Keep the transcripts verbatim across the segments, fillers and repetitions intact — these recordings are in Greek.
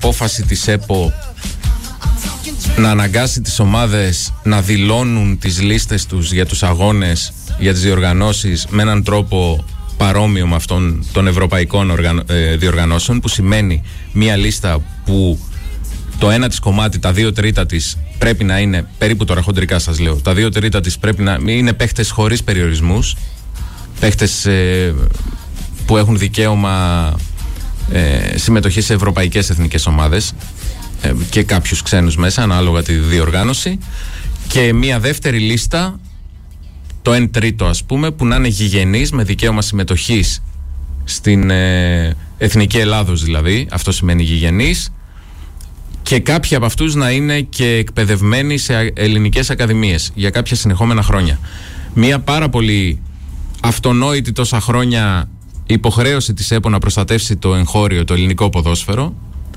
απόφαση της ΕΠΟ να αναγκάσει τις ομάδες να δηλώνουν τις λίστες τους για τους αγώνες, για τις διοργανώσεις με έναν τρόπο παρόμοιο με αυτόν των ευρωπαϊκών διοργανώσεων, που σημαίνει μια λίστα που το ένα της κομμάτι, τα δύο τρίτα της πρέπει να είναι, περίπου τώρα χοντρικά σας λέω, τα δύο τρίτα της πρέπει να είναι παίχτες χωρίς περιορισμούς, παίχτες ε, που έχουν δικαίωμα ε, συμμετοχή σε ευρωπαϊκές εθνικές ομάδες ε, και κάποιους ξένους μέσα, ανάλογα τη διοργάνωση, και μια δεύτερη λίστα, το εν τρίτο ας πούμε, που να είναι γηγενής με δικαίωμα συμμετοχής στην ε, Εθνική Ελλάδος δηλαδή, αυτό σημαίνει γηγενής, και κάποιοι από αυτούς να είναι και εκπαιδευμένοι σε ελληνικές ακαδημίες για κάποια συνεχόμενα χρόνια. Μια πάρα πολύ αυτονόητη τόσα χρόνια υποχρέωση της ΕΠΟ να προστατεύσει το εγχώριο, το ελληνικό ποδόσφαιρο,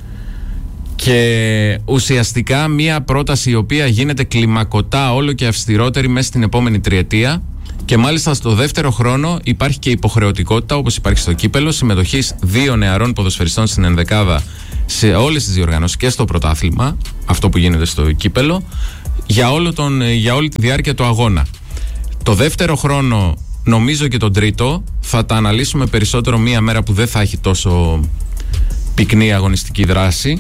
και ουσιαστικά μια πρόταση η οποία γίνεται κλιμακωτά όλο και αυστηρότερη μέσα στην επόμενη τριετία, και μάλιστα στο δεύτερο χρόνο υπάρχει και υποχρεωτικότητα, όπως υπάρχει στο κύπελο, συμμετοχής δύο νεαρών ποδοσφαιριστών στην ενδεκάδα σε όλες τις διοργανώσεις και στο πρωτάθλημα, αυτό που γίνεται στο κύπελο, για, όλο τον, για όλη τη διάρκεια του αγώνα. Το δεύτερο χρόνο, νομίζω, και τον τρίτο θα τα αναλύσουμε περισσότερο μία μέρα που δεν θα έχει τόσο πυκνή αγωνιστική δράση.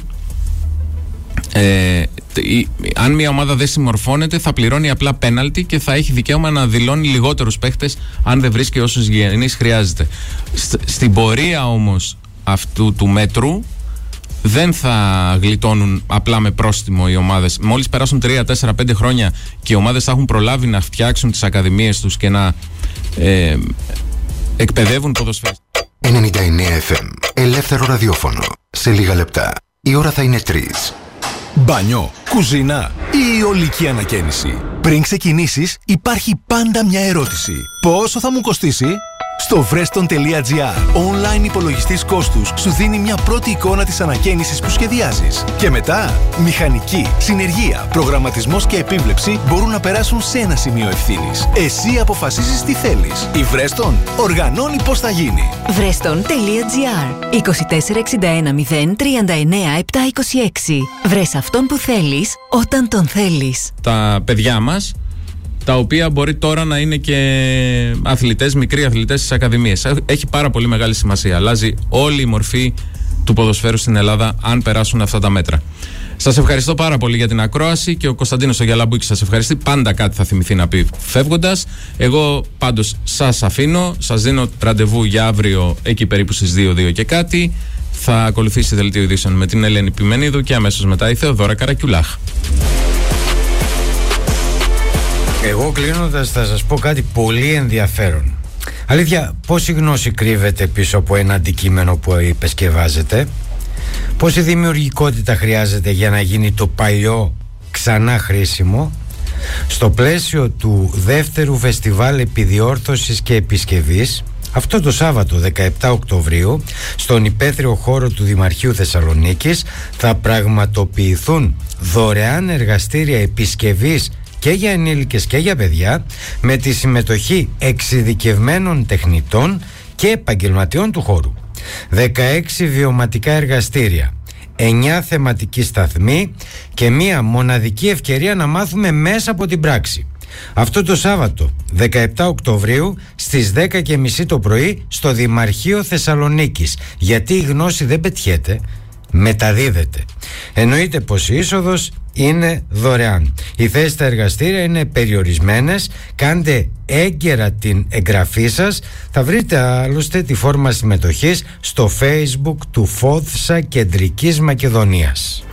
Ε, η, αν μια ομάδα δεν συμμορφώνεται, θα πληρώνει απλά πέναλτι και θα έχει δικαίωμα να δηλώνει λιγότερους παίχτες αν δεν βρίσκει όσους γηγενείς χρειάζεται. Σ, στην πορεία όμως αυτού του μέτρου δεν θα γλιτώνουν απλά με πρόστιμο οι ομάδες. Μόλις περάσουν τρία, τέσσερα, πέντε χρόνια και οι ομάδες θα έχουν προλάβει να φτιάξουν τις ακαδημίες τους και να ε, εκπαιδεύουν ποδοσφαιριστές. ενενήντα εννέα εφ εμ, ελεύθερο ραδιόφωνο. Σε λίγα λεπτά η ώρα θα είναι τρεις. Μπάνιο, κουζίνα ή ολική ανακαίνιση. Πριν ξεκινήσεις, υπάρχει πάντα μια ερώτηση. Πόσο θα μου κοστίσει? Στο Vreston τελεία gr, online υπολογιστής κόστους, σου δίνει μια πρώτη εικόνα της ανακαίνισης που σχεδιάζεις. Και μετά, μηχανική, συνεργεία, προγραμματισμός και επίβλεψη μπορούν να περάσουν σε ένα σημείο ευθύνης. Εσύ αποφασίζεις τι θέλεις. Η Vreston οργανώνει πώς θα γίνει. Vreston τελεία gr, είκοσι τέσσερα εξήντα ένα μηδέν τριάντα εννέα επτακόσια είκοσι έξι. Βρες αυτόν που θέλεις όταν τον θέλεις. Τα παιδιά μας, τα οποία μπορεί τώρα να είναι και αθλητές, μικροί αθλητές στις ακαδημίες. Έχει πάρα πολύ μεγάλη σημασία. Αλλάζει όλη η μορφή του ποδοσφαίρου στην Ελλάδα αν περάσουν αυτά τα μέτρα. Σας ευχαριστώ πάρα πολύ για την ακρόαση, και ο Κωνσταντίνος ο Γιαλαμπούκης σας ευχαριστεί. Πάντα κάτι θα θυμηθεί να πει φεύγοντας. Εγώ πάντως σας αφήνω. Σας δίνω ραντεβού για αύριο εκεί περίπου στις δύο, δύο και κάτι. Θα ακολουθήσει δελτίο ειδήσεων με την Ελένη Πιμενίδου και αμέσως μετά η Θεοδώρα Καρακιουλάχ. Εγώ κλείνοντας θα σας πω κάτι πολύ ενδιαφέρον. Αλήθεια, πόση γνώση κρύβεται πίσω από ένα αντικείμενο που επισκευάζεται? Πόση δημιουργικότητα χρειάζεται για να γίνει το παλιό ξανά χρήσιμο? Στο πλαίσιο του δεύτερου φεστιβάλ επιδιόρθωσης και επισκευής, αυτό το Σάββατο δεκαεπτά Οκτωβρίου, στον υπαίθριο χώρο του Δημαρχείου Θεσσαλονίκης, θα πραγματοποιηθούν δωρεάν εργαστήρια επισκευής και για ενήλικες και για παιδιά, με τη συμμετοχή εξειδικευμένων τεχνητών και επαγγελματιών του χώρου. δεκαέξι βιωματικά εργαστήρια, εννιά θεματικοί σταθμοί και μία μοναδική ευκαιρία να μάθουμε μέσα από την πράξη. Αυτό το Σάββατο δεκαεπτά Οκτωβρίου στις δέκα και μισή το πρωί στο Δημαρχείο Θεσσαλονίκης. Γιατί η γνώση δεν πετιέται, μεταδίδεται. Εννοείται πως η είσοδος είναι δωρεάν. Οι θέσεις στα εργαστήρια είναι περιορισμένες. Κάντε έγκαιρα την εγγραφή σας. Θα βρείτε άλλωστε τη φόρμα συμμετοχής στο Facebook του ΦΟΔΣΑ Κεντρικής Μακεδονίας.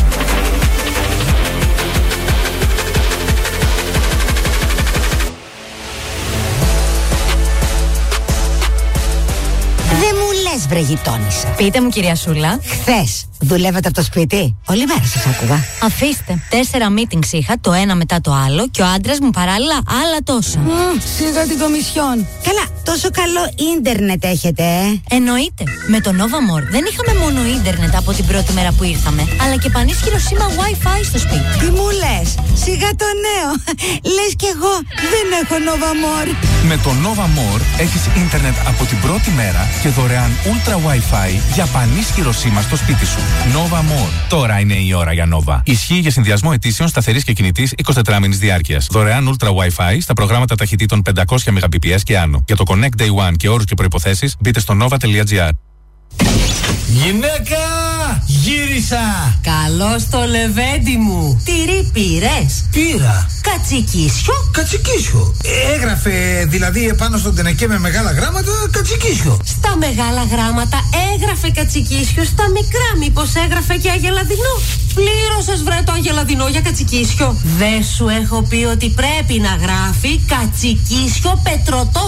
Βρε γειτόνισσα. Πείτε μου, κυρία Σούλα. Χθες δουλεύατε από το σπίτι? Όλη μέρα σας άκουγα. Αφήστε. Τέσσερα meetings είχα, το ένα μετά το άλλο, και ο άντρας μου παράλληλα άλλα τόσα. Mm, σιγά την κομισιόν. Καλά, τόσο καλό ίντερνετ έχετε, ε? Εννοείται. Με το Nova More δεν είχαμε μόνο ίντερνετ από την πρώτη μέρα που ήρθαμε, αλλά και πανίσχυρο σήμα Wi-Fi στο σπίτι. Τι μου λες? Σιγά το νέο. Λες κι εγώ δεν έχω Nova More. Με το Nova More έχεις ίντερνετ από την πρώτη μέρα και δωρεάν Ultra Wi-Fi για πανίσχυρο σήμα στο σπίτι σου. Nova More. Τώρα είναι η ώρα για Nova. Ισχύει για συνδυασμό ετήσεων σταθερής και κινητής εικοσιτετράωρης διάρκειας. Δωρεάν Ultra Wi-Fi στα προγράμματα ταχυτήτων πεντακόσια μεγαμπιπιες και άνω. Για το Connect Day One και όρους και προϋποθέσεις μπείτε στο nova.gr. Γυναίκα! Γύρισα! Καλώς το λεβέντι μου. Τυρί πήρες? Πήρα. Κατσικίσιο? Κατσικίσιο. Έγραφε δηλαδή επάνω στον τενεκέ με μεγάλα γράμματα κατσικίσιο. Στα μεγάλα γράμματα έγραφε κατσικίσιο, στα μικρά μήπως έγραφε και αγελαδινό? Πλήρωσες βρε το αγελαδινό για κατσικίσιο? Δεν σου έχω πει ότι πρέπει να γράφει κατσικίσιο πετρωτό